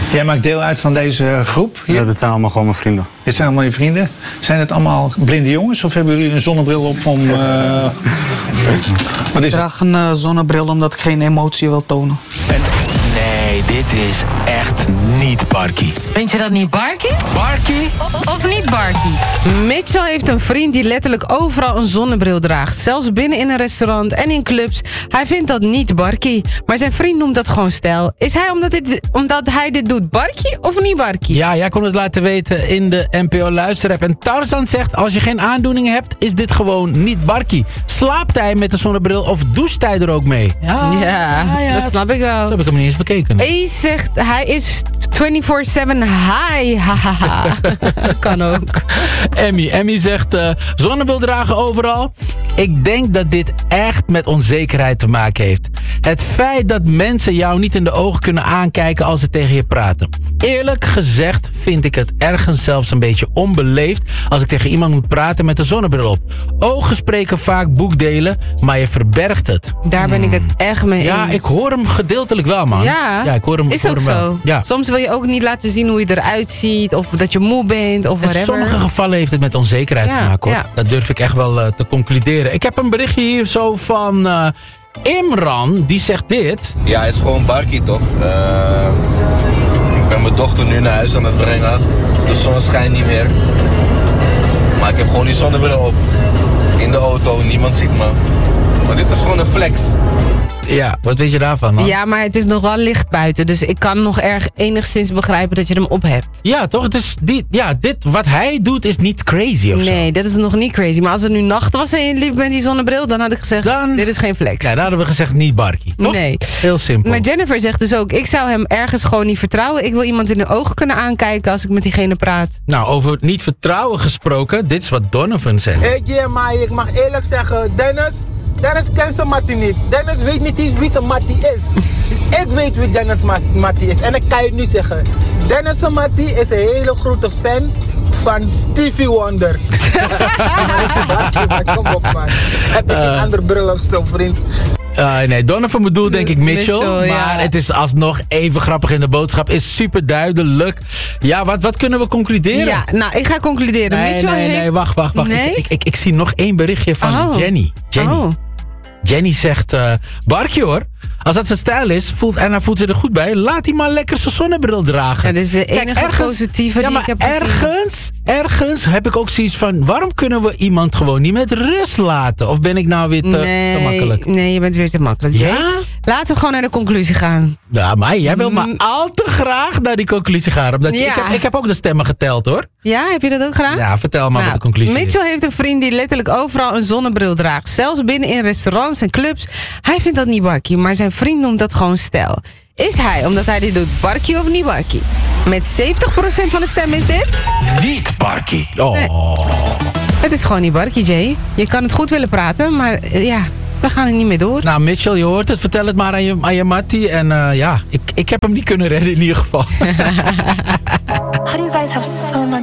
Jij maakt deel uit van deze groep? Ja, dit zijn allemaal gewoon mijn vrienden. Dit zijn allemaal je vrienden? Zijn het allemaal blinde jongens of hebben jullie een zonnebril op om... Wat is Ik draag een zonnebril omdat ik geen emotie wil tonen. Nee, dit is echt niet Barkie. Vind je dat niet Barkie? Barkie? Of niet Barkie? Mitchell heeft een vriend die letterlijk overal een zonnebril draagt. Zelfs binnen in een restaurant en in clubs. Hij vindt dat niet Barkie. Maar zijn vriend noemt dat gewoon stijl. Is hij omdat hij dit doet Barkie of niet Barkie? Ja, jij kon het laten weten in de NPO Luisterapp. En Tarzan zegt, als je geen aandoeningen hebt, is dit gewoon niet Barkie. Slaapt hij met de zonnebril of doucht hij er ook mee? Ja, dat snap ik wel. Zo heb ik hem niet eens bekeken. Ace zegt, hij is 24/7 high. Hahaha. Kan ook. Emmy zegt, zonnebril dragen overal. Ik denk dat dit echt met onzekerheid te maken heeft. Het feit dat mensen jou niet in de ogen kunnen aankijken als ze tegen je praten. Eerlijk gezegd vind ik het ergens zelfs een beetje onbeleefd als ik tegen iemand moet praten met een zonnebril op. Ogen spreken vaak boekdelen, maar je verbergt het. Daar ben ik het echt mee eens. Ja, ik hoor hem gedeeltelijk wel, man. Ja, ik hoor hem, is hoor ook hem wel. zo. Ja. Soms wil je ook niet laten zien hoe je eruit ziet. Of dat je moe bent, of In whatever. sommige gevallen heeft het met onzekerheid te maken, hoor. Ja. Dat durf ik echt wel te concluderen. Ik heb een berichtje hier zo van Imran, die zegt dit. Ja, het is gewoon Barkie toch? Ik ben mijn dochter nu naar huis aan het brengen. De zon schijnt niet meer. Maar ik heb gewoon die zonnebril op. In de auto, niemand ziet me. Maar dit is gewoon een flex. Ja, wat weet je daarvan, man? Ja, maar het is nog wel licht buiten. Dus ik kan nog enigszins begrijpen dat je hem op hebt. Ja, toch? Het is dit wat hij doet is niet crazy of zo. Nee, dat is nog niet crazy. Maar als het nu nacht was en je liep met die zonnebril, dan had ik gezegd, dit is geen flex. Ja, daar hadden we gezegd niet Barkie, toch? Nee. Heel simpel. Maar Jennifer zegt dus ook, ik zou hem ergens gewoon niet vertrouwen. Ik wil iemand in de ogen kunnen aankijken als ik met diegene praat. Nou, over niet vertrouwen gesproken, dit is wat Donovan zegt. Hey, maar ik mag eerlijk zeggen, Dennis kent zijn Mattie niet. Dennis weet niet eens wie zijn Mattie is. Ik weet wie Dennis Mattie is. En ik kan je nu zeggen. Dennis Mattie is een hele grote fan van Stevie Wonder. Kom op, man. Heb je geen andere bril of zo, vriend? Nee, Donovan bedoelt denk ik Mitchell. Ja. Maar het is alsnog even grappig in de boodschap. Is super duidelijk. Ja, wat kunnen we concluderen? Ja, nou, ik ga concluderen. Nee, wacht. Nee? Ik zie nog één berichtje van Jenny. Jenny zegt, Barkie hoor, als dat zijn stijl is en hij voelt zich er goed bij, laat hij maar lekker zijn zonnebril dragen. Ja, dat is de enige positieve die ik heb gezien. Ergens heb ik ook zoiets van, waarom kunnen we iemand gewoon niet met rust laten? Of ben ik nou weer te makkelijk? Nee, je bent weer te makkelijk. Ja? Laten we gewoon naar de conclusie gaan. Ja, maar jij wil maar al te graag naar die conclusie gaan. Omdat ik heb ook de stemmen geteld hoor. Ja, heb je dat ook gedaan? Ja, vertel maar wat de conclusie is. Mitchell heeft een vriend die letterlijk overal een zonnebril draagt. Zelfs binnen in restaurants en clubs. Hij vindt dat niet Barkie, maar zijn vriend noemt dat gewoon stijl. Is hij, omdat hij dit doet, Barkie of niet Barkie? Met 70% van de stem is dit... Niet Barkie. Oh. Nee. Het is gewoon niet Barkie, Jay. Je kan het goed willen praten, maar ja... We gaan er niet meer door. Nou, Mitchell, je hoort het. Vertel het maar aan je mattie. En ik heb hem niet kunnen redden in ieder geval. How do you guys have so much